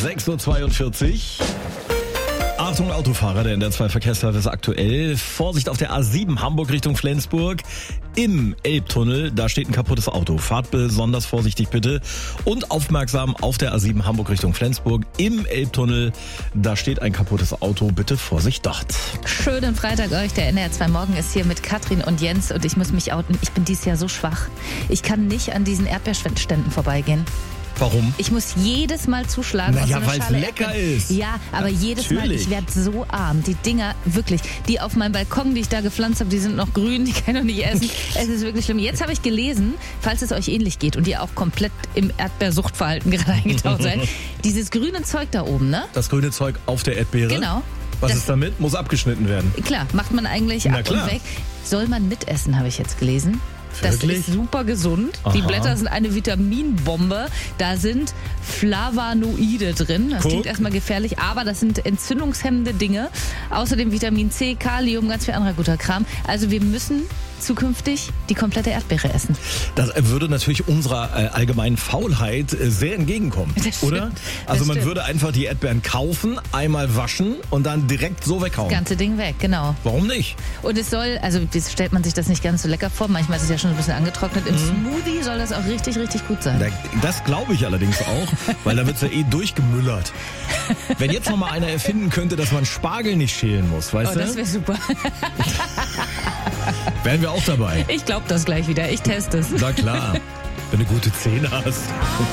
6:42 Uhr. Achtung Autofahrer, der NDR2 Verkehrsservice aktuell. Vorsicht auf der A7 Hamburg Richtung Flensburg. Im Elbtunnel, da steht ein kaputtes Auto. Fahrt besonders vorsichtig bitte. Und aufmerksam auf der A7 Hamburg Richtung Flensburg. Im Elbtunnel, da steht ein kaputtes Auto. Bitte Vorsicht dort. Schönen Freitag euch. Der NDR2 Morgen ist hier mit Katrin und Jens. Und ich muss mich outen. Ich bin dieses Jahr so schwach. Ich kann nicht an diesen Erdbeerständen vorbeigehen. Warum? Ich muss jedes Mal zuschlagen. Naja, weil es lecker ist. Ja, aber jedes Mal, ich werde so arm. Die Dinger, wirklich, die auf meinem Balkon, die ich da gepflanzt habe, die sind noch grün, die kann ich noch nicht essen. Es ist wirklich schlimm. Jetzt habe ich gelesen, falls es euch ähnlich geht und ihr auch komplett im Erdbeersuchtverhalten gerade eingetaucht seid, dieses grüne Zeug da oben, ne? Das grüne Zeug auf der Erdbeere? Genau. Was ist damit? Muss abgeschnitten werden. Klar, macht man eigentlich ab und weg. Soll man mitessen, habe ich jetzt gelesen. Das ist super gesund. Aha. Die Blätter sind eine Vitaminbombe. Da sind Flavonoide drin. Das klingt erstmal gefährlich, aber das sind entzündungshemmende Dinge. Außerdem Vitamin C, Kalium, ganz viel anderer guter Kram. Also wir müssen zukünftig die komplette Erdbeere essen. Das würde natürlich unserer allgemeinen Faulheit sehr entgegenkommen, oder? Also man würde einfach die Erdbeeren kaufen, einmal waschen und dann direkt so weghauen. Das ganze Ding weg, genau. Warum nicht? Und es soll, also jetzt stellt man sich das nicht ganz so lecker vor, manchmal ist es ja schon ein bisschen angetrocknet. Im Smoothie soll das auch richtig, richtig gut sein. Das glaube ich allerdings auch, weil da wird es ja durchgemüllert. Wenn jetzt noch mal einer erfinden könnte, dass man Spargel nicht schälen muss, weißt du? Das wäre super. Wären wir auch dabei. Ich glaube das gleich wieder. Ich teste es. Na klar, wenn du gute Zähne hast.